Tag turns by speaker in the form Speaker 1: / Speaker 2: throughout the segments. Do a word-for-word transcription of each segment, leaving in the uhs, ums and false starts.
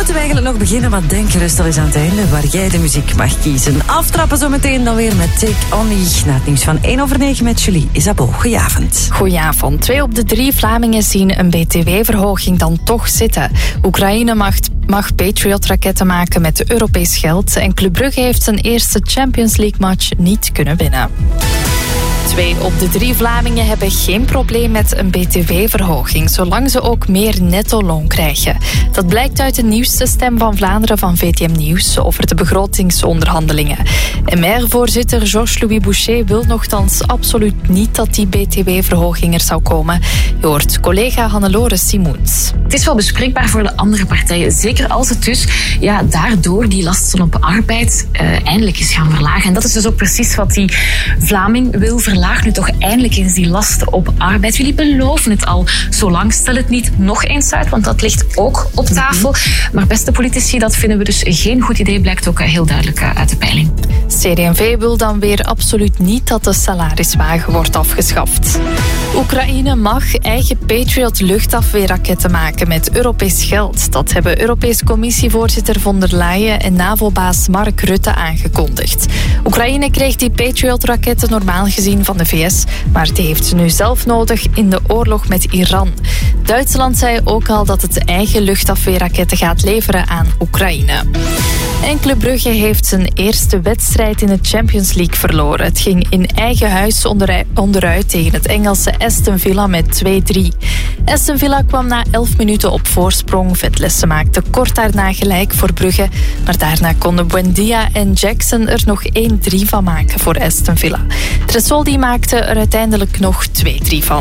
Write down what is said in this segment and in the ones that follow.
Speaker 1: moeten we eigenlijk nog beginnen? Wat denk je, rust al eens aan het einde, waar jij de muziek mag kiezen. Aftrappen zo meteen dan weer met Take On Me. Na het nieuws van één over negen met Julie Isabeau. Goedenavond.
Speaker 2: Goedenavond. Twee op de drie Vlamingen zien een B T W-verhoging dan toch zitten. Oekraïne mag, mag Patriot-raketten maken met Europees geld. En Club Brugge heeft zijn eerste Champions League-match niet kunnen winnen. Twee op de drie Vlamingen hebben geen probleem met een B T W-verhoging, zolang ze ook meer netto-loon krijgen. Dat blijkt uit de nieuwste stem van Vlaanderen van V T M Nieuws over de begrotingsonderhandelingen. M R-voorzitter Georges-Louis Boucher wil nochtans absoluut niet dat die B T W-verhoging er zou komen. Je hoort collega Hannelore Simoens.
Speaker 3: Het is wel bespreekbaar voor de andere partijen, zeker als het dus ja, daardoor die lasten op arbeid uh, eindelijk is gaan verlagen. En dat is dus ook precies wat die Vlaming wil verlagen. Laag nu toch eindelijk eens die lasten op arbeid. Jullie beloven het al zo lang. Stel het niet nog eens uit, want dat ligt ook op tafel. Maar beste politici, dat vinden we dus geen goed idee, blijkt ook heel duidelijk uit de peiling.
Speaker 2: C D en V wil dan weer absoluut niet dat de salariswagen wordt afgeschaft. Oekraïne mag eigen Patriot luchtafweerraketten maken met Europees geld. Dat hebben Europese Commissievoorzitter von der Leyen en NAVO-baas Mark Rutte aangekondigd. Oekraïne kreeg die Patriot-raketten normaal gezien van de V S, maar die heeft ze nu zelf nodig in de oorlog met Iran. Duitsland zei ook al dat het eigen luchtafweerraketten gaat leveren aan Oekraïne. En Club Brugge heeft zijn eerste wedstrijd in de Champions League verloren. Het ging in eigen huis onderuit tegen het Engelse Aston Villa met twee drie. Aston Villa kwam na elf minuten op voorsprong. Vetlessen maakte kort daarna gelijk voor Brugge. Maar daarna konden Buendia en Jackson er nog één drie van maken voor Aston Villa. Tresoldi maakte er uiteindelijk nog twee drie van.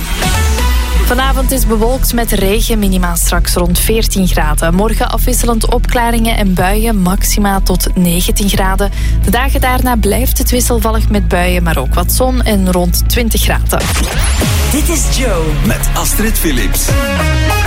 Speaker 2: Vanavond is bewolkt met regen, minima straks rond veertien graden. Morgen afwisselend opklaringen en buien, maxima tot negentien graden. De dagen daarna blijft het wisselvallig met buien, maar ook wat zon en rond twintig graden.
Speaker 1: Dit is Joe
Speaker 4: met Astrid Philips.